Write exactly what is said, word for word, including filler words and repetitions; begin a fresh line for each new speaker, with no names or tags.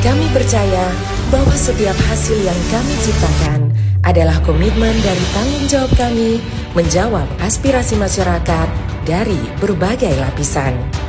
Kami percaya bahwa setiap hasil yang kami ciptakan adalah komitmen dari tanggung jawab kami menjawab aspirasi masyarakat dari berbagai lapisan.